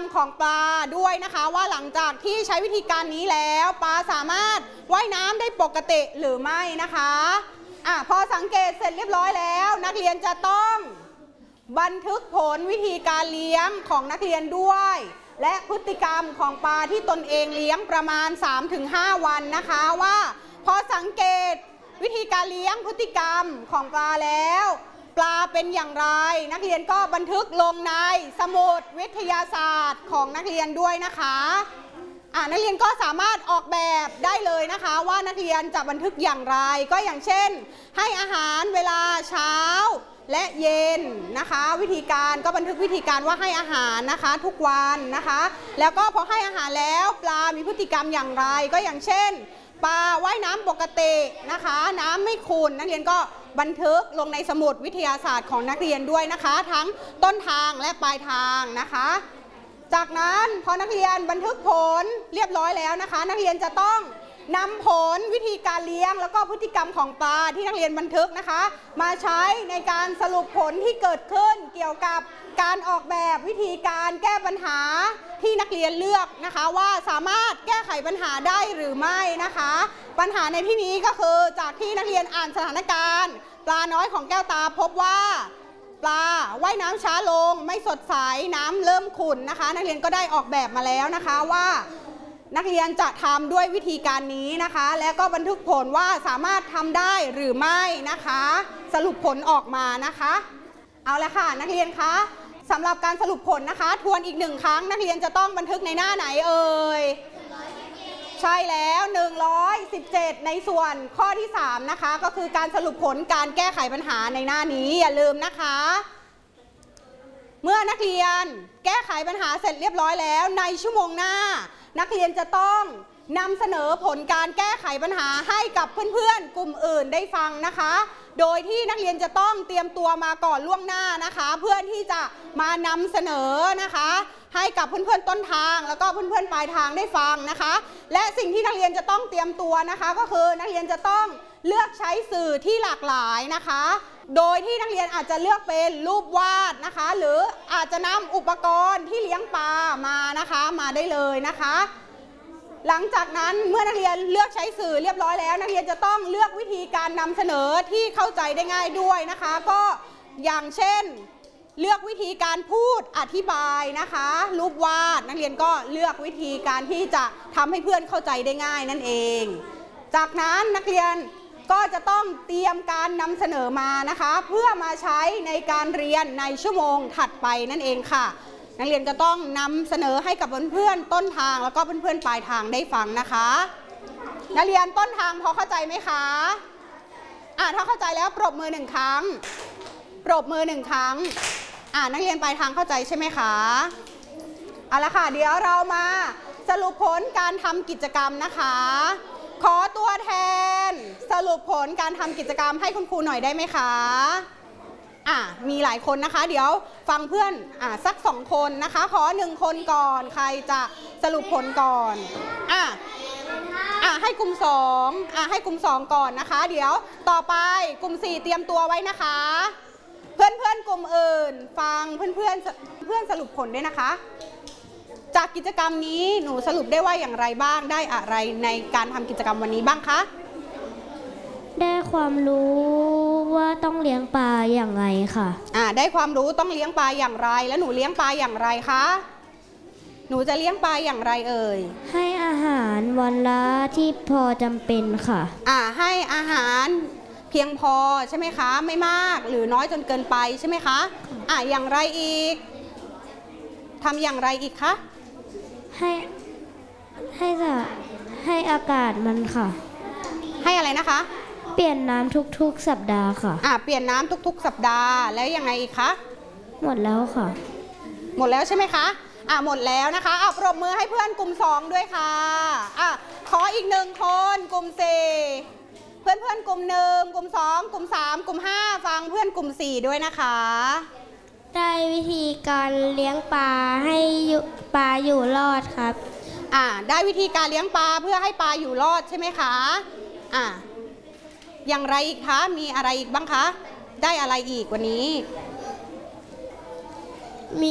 มของปลาด้วยนะคะว่าหลังจากที่ใช้วิธีการนี้แล้วปลาสามารถว่ายน้ำได้ปกติหรือไม่นะคะพอสังเกตเสร็จเรียบร้อยแล้วนักเรียนจะต้องบันทึกผลวิธีการเลี้ยงของนักเรียนด้วยและพฤติกรรมของปลาที่ตนเองเลี้ยงประมาณ 3-5 วันนะคะว่าพอสังเกตวิธีการเลี้ยงพฤติกรรมของปลาแล้วปลาเป็นอย่างไรนักเรียนก็บันทึกลงในสมุดวิทยาศาสตร์ของนักเรียนด้วยนะคะนักเรียนก็สามารถออกแบบได้เลยนะคะว่านักเรียนจะบันทึกอย่างไรก็อย่างเช่นให้อาหารเวลาเช้าและเย็นนะคะวิธีการก็บันทึกวิธีการว่าให้อาหารนะคะทุกวันนะคะแล้วก็พอให้อาหารแล้วปลามีพฤติกรรมอย่างไรก็อย่างเช่นปลาว่ายน้ำปกตินะคะน้ำไม่ขุ่นนักเรียนก็บันทึกลงในสมุดวิทยาศาสตร์ของนักเรียนด้วยนะคะทั้งต้นทางและปลายทางนะคะจากนั้นพอนักเรียนบันทึกผลเรียบร้อยแล้วนะคะนักเรียนจะต้องนำผลวิธีการเลี้ยงแล้วก็พฤติกรรมของปลาที่นักเรียนบันทึกนะคะมาใช้ในการสรุปผลที่เกิดขึ้นเกี่ยวกับการออกแบบวิธีการแก้ปัญหาที่นักเรียนเลือกนะคะว่าสามารถแก้ไขปัญหาได้หรือไม่นะคะปัญหาในที่นี้ก็คือจากที่นักเรียนอ่านสถานการณ์ปลาน้อยของแก้วตาพบว่าปลาว่ายน้ำช้าลงไม่สดใสน้ำเริ่มขุ่นนะคะนักเรียนก็ได้ออกแบบมาแล้วนะคะว่านักเรียนจะทำด้วยวิธีการนี้นะคะและก็บันทึกผลว่าสามารถทำได้หรือไม่นะคะสรุปผลออกมานะคะเอาละค่ะนักเรียนคะสำหรับการสรุปผลนะคะทวนอีก1 ครั้งนักเรียนจะต้องบันทึกในหน้าไหนเอ่ยใช่แล้ว117ในส่วนข้อที่3นะคะก็คือการสรุปผลการแก้ไขปัญหาในหน้านี้อย่าลืมนะคะเมื่อนักเรียนแก้ไขปัญหาเสร็จเรียบร้อยแล้วในชั่วโมงหน้านักเรียนจะต้องนำเสนอผลการแก้ไขปัญหาให้กับเพื่อนๆกลุ่มอื่นได้ฟังนะคะโดยที่นักเรียนจะต้องเตรียมตัวมาก่อนล่วงหน้านะคะเพื่อที่จะมานำเสนอนะคะให้กับเพื่อนๆต้นทางแล้วก็เพื่อนๆปลายทางได้ฟังนะคะและสิ่งที่นักเรียนจะต้องเตรียมตัวนะคะก็คือนักเรียนจะต้องเลือกใช้สื่อที่หลากหลายนะคะโดยที่นักเรียนอาจจะเลือกเป็นรูปวาดนะคะหรืออาจจะนำอุปกรณ์ที่เลี้ยงปลามานะคะมาได้เลยนะคะหลังจากนั้นเมื่อนักเรียนเลือกใช้สื่อเรียบร้อยแล้วนักเรียนจะต้องเลือกวิธีการนำเสนอที่เข้าใจได้ง่ายด้วยนะคะก็อย่างเช่นเลือกวิธีการพูดอธิบายนะคะรูปวาดนักเรียนก็เลือกวิธีการที่จะทำให้เพื่อนเข้าใจได้ง่ายนั่นเองจากนั้นนักเรียนก็จะต้องเตรียมการนำเสนอมานะคะเพื่อมาใช้ในการเรียนในชั่วโมงถัดไปนั่นเองค่ะนักเรียนก็ต้องนำเสนอให้กับเพื่อนๆต้นทางแล้วก็เพื่อนๆปลายทางได้ฟังนะคะนักเรียนต้นทางพอเข้าใจไหมคะถ้าเข้าใจแล้วปรบมือ1 ครั้งปรบมือ1 ครั้งนักเรียนปลายทางเข้าใจใช่ไหมคะเอาละค่ะเดี๋ยวเรามาสรุปผลการทำกิจกรรมนะคะขอตัวแทนสรุปผลการทำกิจกรรมให้คุณครูหน่อยได้ไหมคะมีหลายคนนะคะเดี๋ยวฟังเพื่อนสัก2 คนนะคะขอ1 คนก่อนใครจะสรุปผลก่อนให้กลุ่ม2ให้กลุ่ม2ก่อนนะคะเดี๋ยวต่อไปกลุ่ม4เตรียมตัวไว้นะคะเพื่อนๆกลุ่มอื่นฟังเพื่อนสรุปผลด้วยนะคะจากกิจกรรมนี้หนูสรุปได้ว่าอย่างไรบ้างได้อะไรในการทำกิจกรรมวันนี้บ้างคะได้ความรู้ว่าต้องเลี้ยงปลาอย่างไรค่ะได้ความรู้ต้องเลี้ยงปลาอย่างไรแล้วหนูเลี้ยงปลาอย่างไรคะหนูจะเลี้ยงปลาอย่างไรเอ่ยให้อาหารวันละที่พอจำเป็นค่ะให้อาหารเพียงพอใช่ไหมคะไม่มากหรือน้อยจนเกินไปใช่ไหมคะอย่างไรอีกทำอย่างไรอีกคะให้อากาศมันค่ะให้อะไรนะคะเปลี่ยนน้ำทุกๆสัปดาห์ค่ะเปลี่ยนน้ำทุกๆสัปดาห์แล้วยังไงอีกคะหมดแล้วค่ะหมดแล้วใช่ไหมคะหมดแล้วนะคะปรบมือให้เพื่อนกลุ่ม2ด้วยค่ะขออีก1 คนกลุ่ม4เพื่อนกลุ่ม1กลุ่ม2กลุ่ม3กลุ่ม5ฟังเพื่อนกลุ่ม4ด้วยนะคะได้วิธีการเลี้ยงปลาให้ปลาอยู่รอดครับได้วิธีการเลี้ยงปลาเพื่อให้ปลาอยู่รอดใช่ไหมคะอย่างไรอีกคะมีอะไรอีกบ้างคะได้อะไรอีกวันนี้